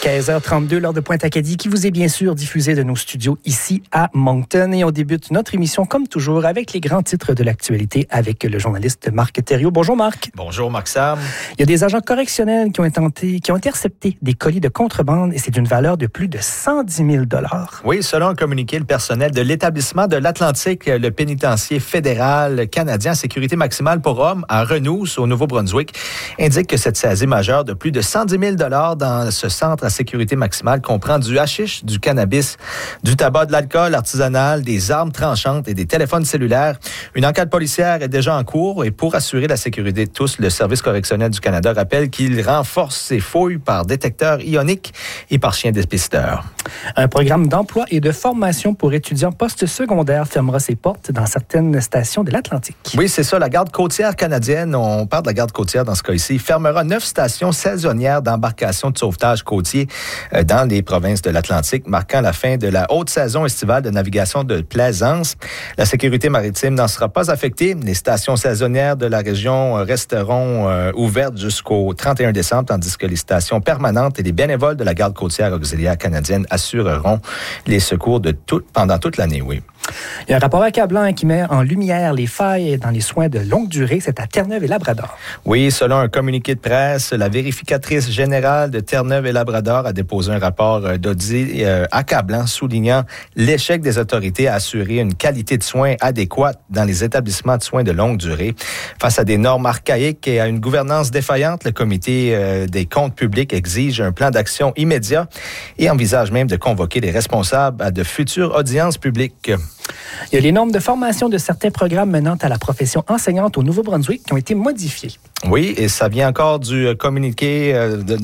15h32, l'heure de Pointe-Acadie, qui vous est bien sûr diffusée de nos studios ici à Moncton. Et on débute notre émission, comme toujours, avec les grands titres de l'actualité avec le journaliste Marc Thériault. Bonjour Marc. Bonjour Maxime. Il y a des agents correctionnels qui ont intercepté des colis de contrebande et c'est d'une valeur de plus de 110 000 $. Oui, selon un communiqué, le personnel de l'établissement de l'Atlantique, le pénitencier fédéral canadien Sécurité maximale pour hommes à Renous, au Nouveau-Brunswick, indique que cette saisie majeure de plus de 110 000 $ dans ce centre à sécurité maximale comprend du hashish, du cannabis, du tabac, de l'alcool artisanal, des armes tranchantes et des téléphones cellulaires. Une enquête policière est déjà en cours et pour assurer la sécurité de tous, le Service correctionnel du Canada rappelle qu'il renforce ses fouilles par détecteurs ioniques et par chien dépisteur. Un programme d'emploi et de formation pour étudiants postsecondaires fermera ses portes dans certaines stations de l'Atlantique. Oui, c'est ça. La garde côtière canadienne, on parle de la garde côtière dans ce cas-ci, fermera 9 stations saisonnières d'embarcation de sauvetage côtier dans les provinces de l'Atlantique, marquant la fin de la haute saison estivale de navigation de plaisance. La sécurité maritime n'en sera pas affectée. Les stations saisonnières de la région resteront ouvertes jusqu'au 31 décembre, tandis que les stations permanentes et les bénévoles de la garde côtière auxiliaire canadienne assureront les secours pendant toute l'année, oui. Il y a un rapport accablant qui met en lumière les failles dans les soins de longue durée. C'est à Terre-Neuve et Labrador. Oui, selon un communiqué de presse, la vérificatrice générale de Terre-Neuve et Labrador a déposé un rapport d'audit accablant soulignant l'échec des autorités à assurer une qualité de soins adéquate dans les établissements de soins de longue durée. Face à des normes archaïques et à une gouvernance défaillante, le comité des comptes publics exige un plan d'action immédiat et envisage même de convoquer les responsables à de futures audiences publiques. Il y a les normes de formation de certains programmes menant à la profession enseignante au Nouveau-Brunswick qui ont été modifiées. Oui, et ça vient encore d'un communiqué.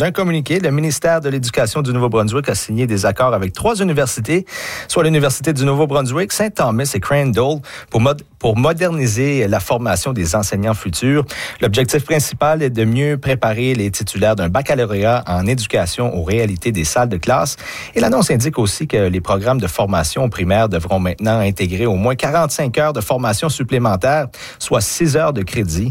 Le ministère de l'Éducation du Nouveau-Brunswick a signé des accords avec 3 universités, soit l'Université du Nouveau-Brunswick, Saint-Thomas et Crandall, pour moderniser la formation des enseignants futurs. L'objectif principal est de mieux préparer les titulaires d'un baccalauréat en éducation aux réalités des salles de classe. Et l'annonce indique aussi que les programmes de formation au primaire devront maintenant intégrer au moins 45 heures de formation supplémentaire, soit 6 heures de crédit.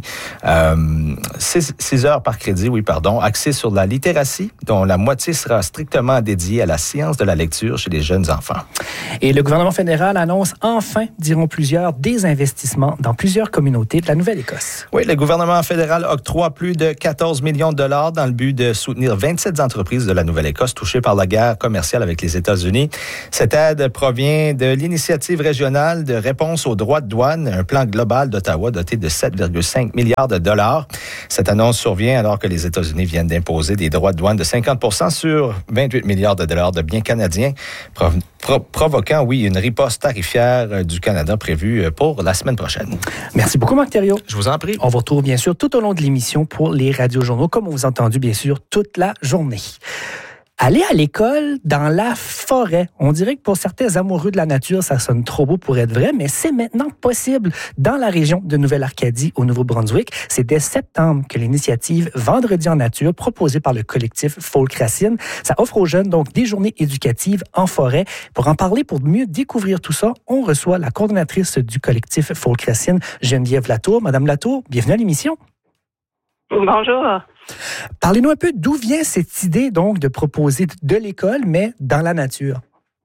6 heures par crédit, axées sur la littératie, dont la moitié sera strictement dédiée à la science de la lecture chez les jeunes enfants. Et le gouvernement fédéral annonce enfin, diront plusieurs, des investissements dans plusieurs communautés de la Nouvelle-Écosse. Oui, le gouvernement fédéral octroie plus de 14 millions de dollars dans le but de soutenir 27 entreprises de la Nouvelle-Écosse touchées par la guerre commerciale avec les États-Unis. Cette aide provient de l'initiative régionale de réponse aux droits de douane, un plan global d'Ottawa doté de 7,5 milliards de dollars. Cette annonce survient alors que les États-Unis viennent d'imposer des droits de douane de 50 % sur 28 milliards de dollars de biens canadiens, provoquant, une riposte tarifaire du Canada prévue pour la semaine prochaine. Merci beaucoup, Marc Thériault. Je vous en prie. On vous retrouve bien sûr tout au long de l'émission pour les radiojournaux, comme on vous a entendu bien sûr toute la journée. Aller à l'école dans la forêt. On dirait que pour certains amoureux de la nature, ça sonne trop beau pour être vrai, mais c'est maintenant possible dans la région de Nouvelle-Arcadie, au Nouveau-Brunswick. C'est dès septembre que l'initiative Vendredi en nature, proposée par le collectif Folk Racine, ça offre aux jeunes donc des journées éducatives en forêt. Pour en parler, pour mieux découvrir tout ça, on reçoit la coordonnatrice du collectif Folk Racine, Geneviève Latour. Madame Latour, bienvenue à l'émission. Bonjour. Parlez-nous un peu d'où vient cette idée donc de proposer de l'école, mais dans la nature.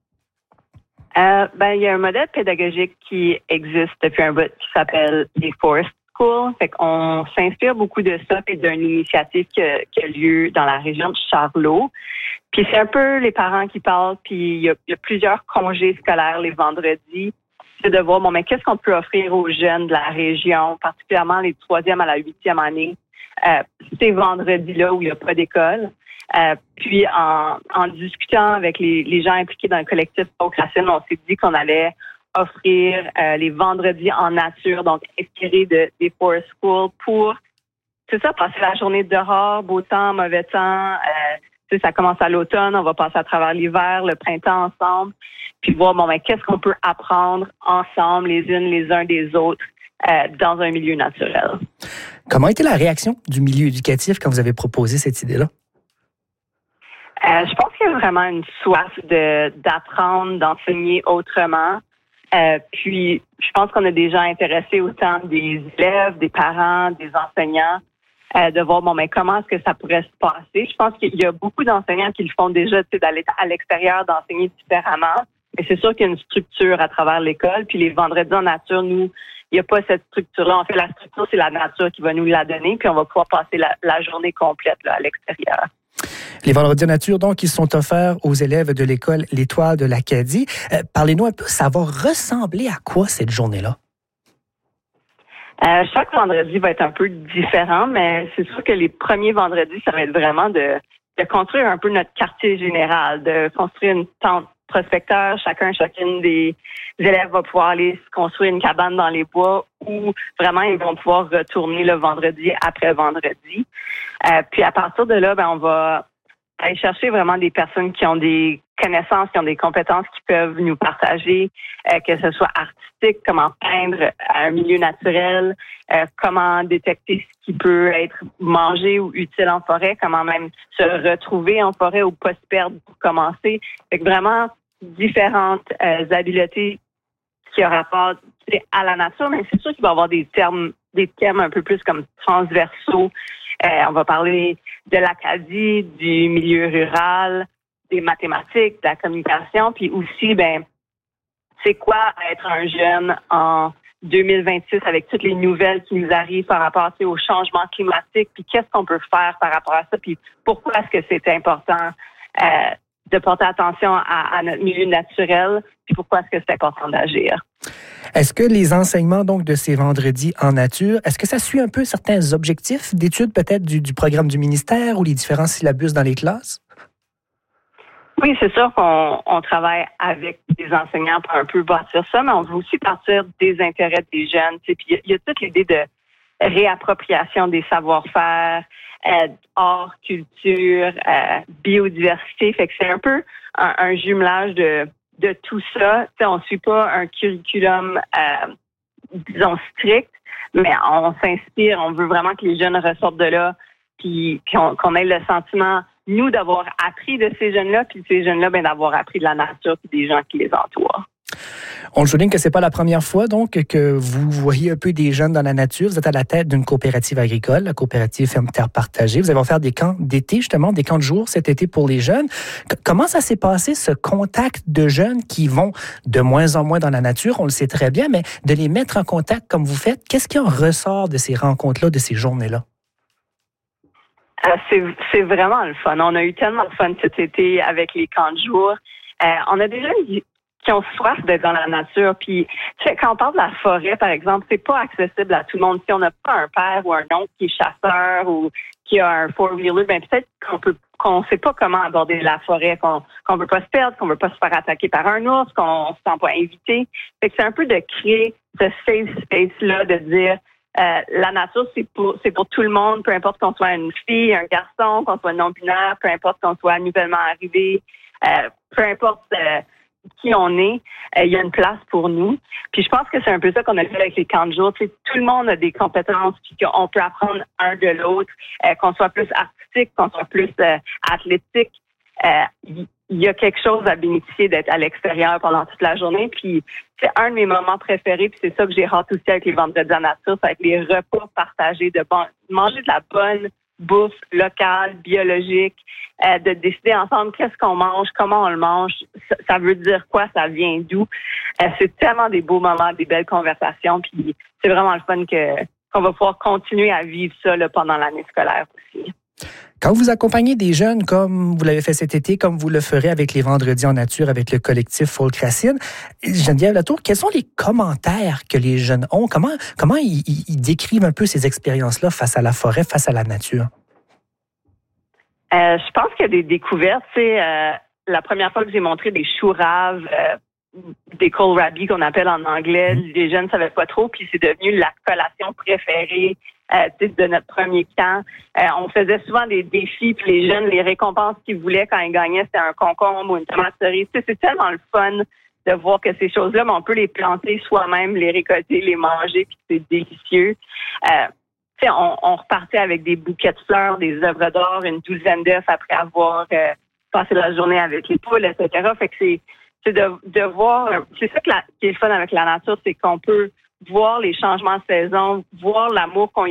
Il y a un modèle pédagogique qui existe depuis un bout qui s'appelle les Forest Schools. Fait qu'on s'inspire beaucoup de ça et d'une initiative qui a lieu dans la région de Charlot. Puis c'est un peu les parents qui parlent, puis il y a plusieurs congés scolaires les vendredis. C'est de voir, qu'est-ce qu'on peut offrir aux jeunes de la région, particulièrement les 3e à la 8e année. Ces vendredis-là où il n'y a pas d'école. Puis en discutant avec les gens impliqués dans le collectif Folk Racine, on s'est dit qu'on allait offrir les vendredis en nature, donc inspirés des Forest Schools pour, passer la journée dehors, beau temps, mauvais temps. Ça commence à l'automne, on va passer à travers l'hiver, le printemps ensemble, puis voir, qu'est-ce qu'on peut apprendre ensemble, les unes, les uns des autres, dans un milieu naturel. Comment a été la réaction du milieu éducatif quand vous avez proposé cette idée-là? Je pense qu'il y a vraiment une soif d'apprendre, d'enseigner autrement. Puis, je pense qu'on a des gens intéressés, autant des élèves, des parents, des enseignants. de voir, comment est-ce que ça pourrait se passer. Je pense qu'il y a beaucoup d'enseignants qui le font déjà, d'aller à l'extérieur, d'enseigner différemment. Mais c'est sûr qu'il y a une structure à travers l'école. Puis les vendredis en nature, nous, il n'y a pas cette structure-là. En fait, la structure, c'est la nature qui va nous la donner. Puis on va pouvoir passer la journée complète là, à l'extérieur. Les vendredis en nature, donc, ils sont offerts aux élèves de l'école L'Étoile de l'Acadie. Parlez-nous un peu, ça va ressembler à quoi cette journée-là? Chaque vendredi va être un peu différent, mais c'est sûr que les premiers vendredis, ça va être vraiment de construire un peu notre quartier général, de construire une tente prospecteur. Chacune des élèves va pouvoir aller se construire une cabane dans les bois où vraiment ils vont pouvoir retourner le vendredi après vendredi. Puis à partir de là, on va aller chercher vraiment des personnes qui ont des connaissances, qui ont des compétences qui peuvent nous partager, que ce soit artistique, comment peindre à un milieu naturel, comment détecter ce qui peut être mangé ou utile en forêt, comment même se retrouver en forêt ou pas se perdre pour commencer. Fait que vraiment différentes habiletés qui ont rapport à la nature, mais c'est sûr qu'il va y avoir des thèmes un peu plus comme transversaux. On va parler de l'Acadie, du milieu rural, des mathématiques, de la communication, puis aussi, c'est quoi être un jeune en 2026 avec toutes les nouvelles qui nous arrivent par rapport au changement climatique, puis qu'est-ce qu'on peut faire par rapport à ça, puis pourquoi est-ce que c'est important de porter attention à notre milieu naturel, puis pourquoi est-ce que c'est important d'agir. Est-ce que les enseignements donc de ces vendredis en nature, est-ce que ça suit un peu certains objectifs d'études peut-être du programme du ministère ou les différents syllabus dans les classes? Oui, c'est sûr qu'on travaille avec des enseignants pour un peu bâtir ça, mais on veut aussi partir des intérêts des jeunes. Puis il y a toute l'idée de réappropriation des savoir-faire, art, culture, biodiversité. Fait que c'est un peu un jumelage de tout ça. T'sais, on ne suit pas un curriculum, disons, strict, mais on s'inspire. On veut vraiment que les jeunes ressortent de là puis qu'on ait le sentiment, nous, d'avoir appris de ces jeunes-là, puis ces jeunes-là, d'avoir appris de la nature puis des gens qui les entourent. On souligne que c'est pas la première fois, donc, que vous voyez un peu des jeunes dans la nature. Vous êtes à la tête d'une coopérative agricole, la coopérative Ferme Terre Partagée. Vous allez faire des camps d'été, justement, des camps de jour cet été pour les jeunes. Comment ça s'est passé, ce contact de jeunes qui vont de moins en moins dans la nature? On le sait très bien, mais de les mettre en contact comme vous faites, qu'est-ce qui en ressort de ces rencontres-là, de ces journées-là? C'est vraiment le fun. On a eu tellement de fun cet été avec les camps de jour. On a des jeunes qui ont soif d'être dans la nature. Puis, quand on parle de la forêt, par exemple, c'est pas accessible à tout le monde. Si on n'a pas un père ou un oncle qui est chasseur ou qui a un four-wheeler, peut-être qu'on sait pas comment aborder la forêt, qu'on veut pas se perdre, qu'on veut pas se faire attaquer par un ours, qu'on se sent pas invité. Fait que c'est un peu de créer ce safe space-là, de dire la nature, c'est pour tout le monde, peu importe qu'on soit une fille, un garçon, qu'on soit non-binaire, peu importe qu'on soit nouvellement arrivé, peu importe qui on est, il y a une place pour nous. Puis je pense que c'est un peu ça qu'on a fait avec les camps de jour. Tout le monde a des compétences, puis qu'on peut apprendre un de l'autre, qu'on soit plus artistique, qu'on soit plus athlétique. Il y a quelque chose à bénéficier d'être à l'extérieur pendant toute la journée. Puis c'est un de mes moments préférés, puis c'est ça que j'ai hâte aussi avec les vendredis en nature, c'est avec les repas partagés, de manger de la bonne bouffe locale, biologique, de décider ensemble qu'est-ce qu'on mange, comment on le mange, ça veut dire quoi, ça vient d'où. C'est tellement des beaux moments, des belles conversations, puis c'est vraiment le fun qu'on va pouvoir continuer à vivre ça là, pendant l'année scolaire aussi. Quand vous accompagnez des jeunes, comme vous l'avez fait cet été, comme vous le ferez avec les vendredis en nature, avec le collectif Folk Racine, Geneviève Latour, quels sont les commentaires que les jeunes ont? Comment ils décrivent un peu ces expériences-là face à la forêt, face à la nature? Je pense qu'il y a des découvertes. La première fois que j'ai montré des choux raves, des kohlrabi qu'on appelle en anglais, les jeunes ne savaient pas trop, puis c'est devenu la collation préférée de notre premier camp. On faisait souvent des défis, puis les jeunes, les récompenses qu'ils voulaient quand ils gagnaient, c'était un concombre ou une tomate cerise. C'est tellement le fun de voir que ces choses-là, mais on peut les planter soi-même, les récolter, les manger, puis c'est délicieux. On repartait avec des bouquets de fleurs, des œuvres d'or, une douzaine d'œufs après avoir passé la journée avec les poules, etc. Fait que c'est de voir, c'est ça qui est le fun avec la nature, c'est qu'on peut voir les changements de saison, voir l'amour qu'on y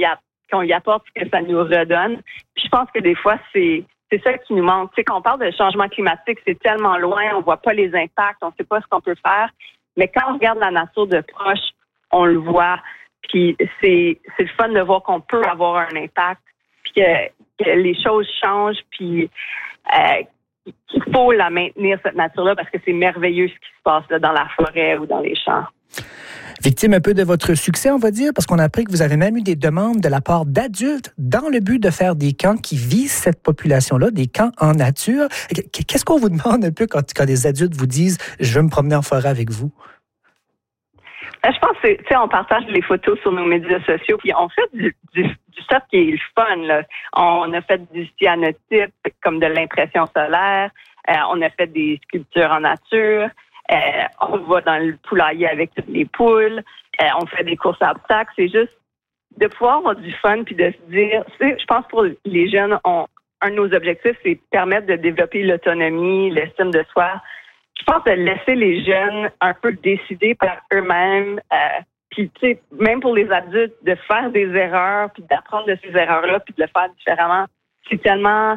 qu'on y apporte ce que ça nous redonne. Puis je pense que des fois, c'est ça qui nous manque. Tu sais, quand on parle de changement climatique, c'est tellement loin, on voit pas les impacts, on sait pas ce qu'on peut faire. Mais quand on regarde la nature de proche, on le voit. Puis c'est le fun de voir qu'on peut avoir un impact, puis que les choses changent, puis qu'il faut la maintenir, cette nature-là, parce que c'est merveilleux ce qui se passe là, dans la forêt ou dans les champs. Victime un peu de votre succès, on va dire, parce qu'on a appris que vous avez même eu des demandes de la part d'adultes dans le but de faire des camps qui visent cette population-là, des camps en nature. Qu'est-ce qu'on vous demande un peu quand des adultes vous disent « je veux me promener en forêt avec vous ». Je pense que, tu sais, on partage les photos sur nos médias sociaux, puis on fait du stuff qui est le fun, là. On a fait du cyanotype, comme de l'impression solaire. On a fait des sculptures en nature. On va dans le poulailler avec toutes les poules. On fait des courses à obstacles. C'est juste de pouvoir avoir du fun, puis de se dire, je pense pour les jeunes, un de nos objectifs, c'est permettre de développer l'autonomie, l'estime de soi. Je pense de laisser les jeunes un peu décider par eux-mêmes. Puis, tu sais, même pour les adultes, de faire des erreurs, puis d'apprendre de ces erreurs-là, puis de le faire différemment, c'est tellement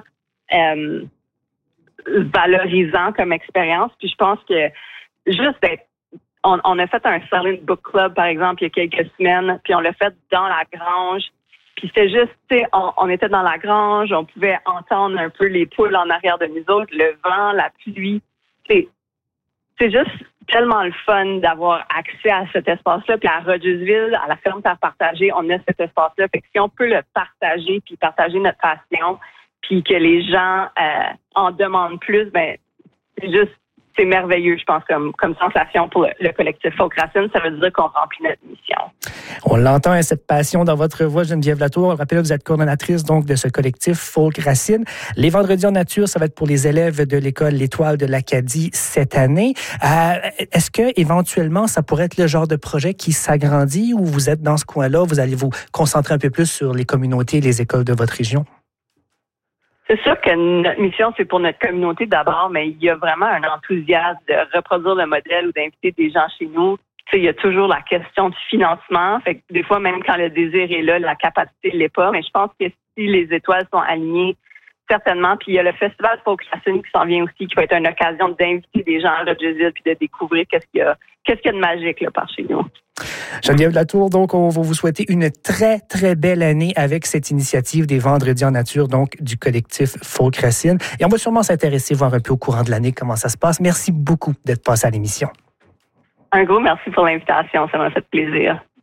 valorisant comme expérience. Puis je pense que juste on a fait un silent book club, par exemple, il y a quelques semaines, puis on l'a fait dans la grange. Puis c'était juste, tu sais, on était dans la grange, on pouvait entendre un peu les poules en arrière de nous autres, le vent, la pluie. C'est juste tellement le fun d'avoir accès à cet espace-là. Puis à Rogersville, à la ferme Terre partagée, on a cet espace-là. Fait que si on peut le partager, puis partager notre passion, puis que les gens en demandent plus, ben c'est merveilleux, je pense, comme sensation pour le collectif Folk Racine. Ça veut dire qu'on remplit notre mission. On l'entend, cette passion dans votre voix, Geneviève Latour. On rappelle, vous êtes coordonnatrice donc de ce collectif Folk Racine. Les vendredis en nature, ça va être pour les élèves de l'école L'Étoile de l'Acadie cette année. Est-ce que éventuellement, ça pourrait être le genre de projet qui s'agrandit, ou vous êtes dans ce coin-là, vous allez vous concentrer un peu plus sur les communautés et les écoles de votre région? C'est sûr que notre mission, c'est pour notre communauté d'abord, mais il y a vraiment un enthousiasme de reproduire le modèle ou d'inviter des gens chez nous. Tu sais, il y a toujours la question du financement. Fait que des fois, même quand le désir est là, la capacité ne l'est pas. Mais je pense que si les étoiles sont alignées, certainement. Puis il y a le Festival Folk Racine qui s'en vient aussi, qui va être une occasion d'inviter des gens à Rogersville puis de découvrir qu'est-ce qu'il y a de magique là, par chez nous. Geneviève Latour, donc on va vous souhaiter une très, très belle année avec cette initiative des Vendredis en nature, donc du collectif Folk Racine. Et on va sûrement s'intéresser, voir un peu au courant de l'année comment ça se passe. Merci beaucoup d'être passé à l'émission. Un gros merci pour l'invitation, ça m'a fait plaisir.